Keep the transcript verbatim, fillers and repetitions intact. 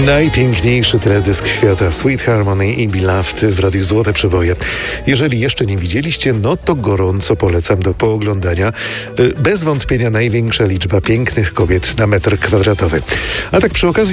Najpiękniejszy teledysk świata, Sweet Harmony i Beloved w Radiu Złote Przeboje. Jeżeli jeszcze nie widzieliście, no to gorąco polecam do pooglądania. Bez wątpienia największa liczba pięknych kobiet na metr kwadratowy. A tak przy okazji